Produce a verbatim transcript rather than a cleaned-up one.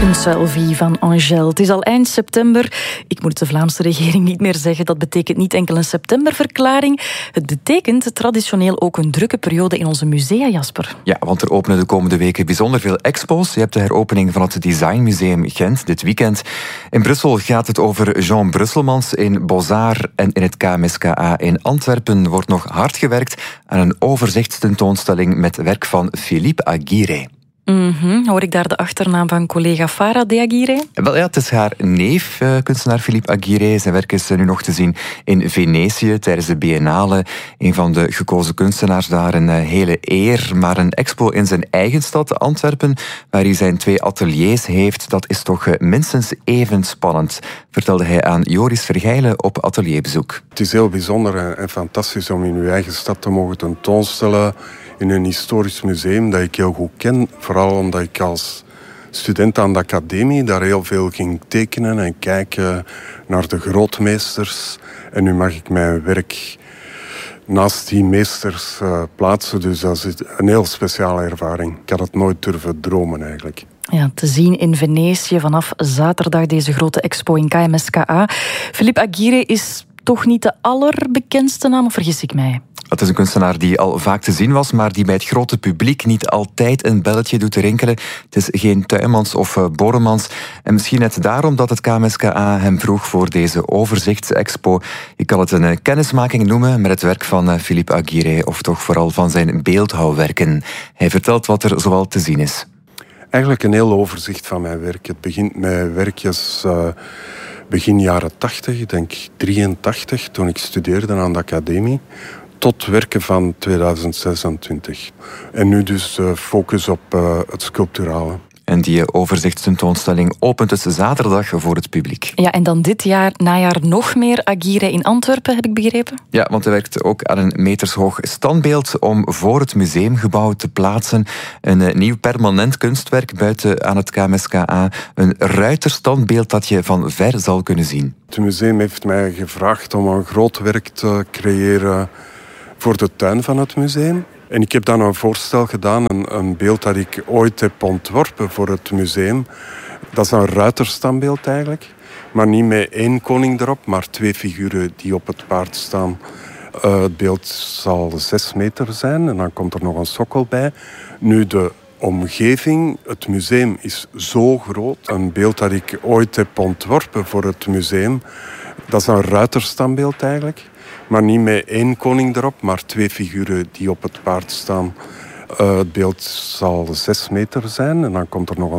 Een selfie van Angèle. Het is al eind september. Ik moet de Vlaamse regering niet meer zeggen. Dat betekent niet enkel een septemberverklaring. Het betekent traditioneel ook een drukke periode in onze musea, Jasper. Ja, want er openen de komende weken bijzonder veel expos. Je hebt de heropening van het Designmuseum Gent dit weekend. In Brussel gaat het over Jean Brusselmans. In Beaux-Arts en in het K M S K A in Antwerpen wordt nog hard gewerkt aan een overzichtstentoonstelling met werk van Philippe Aguirre. Mm-hmm. Hoor ik daar de achternaam van collega Farah de Aguirre? Wel ja, het is haar neef, uh, kunstenaar Philippe Aguirre. Zijn werk is nu nog te zien in Venetië tijdens de Biennale. Een van de gekozen kunstenaars daar, een uh, hele eer. Maar een expo in zijn eigen stad, Antwerpen, waar hij zijn twee ateliers heeft, dat is toch uh, minstens even spannend, vertelde hij aan Joris Vergijlen op atelierbezoek. Het is heel bijzonder en, en fantastisch om in uw eigen stad te mogen tentoonstellen in een historisch museum dat ik heel goed ken. Vooral omdat ik als student aan de academie daar heel veel ging tekenen en kijken naar de grootmeesters. En nu mag ik mijn werk naast die meesters uh, plaatsen. Dus dat is een heel speciale ervaring. Ik had het nooit durven dromen eigenlijk. Ja, te zien in Venetië vanaf zaterdag deze grote expo in K M S K A. Philippe Aguirre is toch niet de allerbekendste naam, of vergis ik mij? Het is een kunstenaar die al vaak te zien was, maar die bij het grote publiek niet altijd een belletje doet rinkelen. Het is geen Tuymans of uh, Boremans. En misschien net daarom dat het K M S K A hem vroeg voor deze overzichtsexpo. Je kan het een uh, kennismaking noemen met het werk van uh, Philippe Aguirre, of toch vooral van zijn beeldhouwwerken. Hij vertelt wat er zoal te zien is. Eigenlijk een heel overzicht van mijn werk. Het begint met werkjes uh, begin jaren tachtig, ik denk drieëntachtig, toen ik studeerde aan de academie, tot werken van tweeduizend zesentwintig. En nu dus uh, focus op uh, het sculpturale. En die overzichtstentoonstelling opent dus zaterdag voor het publiek. Ja, en dan dit jaar, najaar, nog meer Aguirre in Antwerpen, heb ik begrepen? Ja, want hij werkt ook aan een metershoog standbeeld om voor het museumgebouw te plaatsen. Een nieuw permanent kunstwerk buiten aan het K M S K A. Een ruiterstandbeeld dat je van ver zal kunnen zien. Het museum heeft mij gevraagd om een groot werk te creëren voor de tuin van het museum. En ik heb dan een voorstel gedaan, een, een beeld dat ik ooit heb ontworpen voor het museum. Dat is een ruiterstandbeeld eigenlijk. Maar niet met één koning erop, maar twee figuren die op het paard staan. Uh, het beeld zal zes meter zijn en dan komt er nog een sokkel bij. Nu de omgeving, het museum is zo groot. Een beeld dat ik ooit heb ontworpen voor het museum. Dat is een ruiterstandbeeld eigenlijk. Maar niet met één koning erop, maar twee figuren die op het paard staan. Uh, het beeld zal zes meter zijn en dan komt er nog een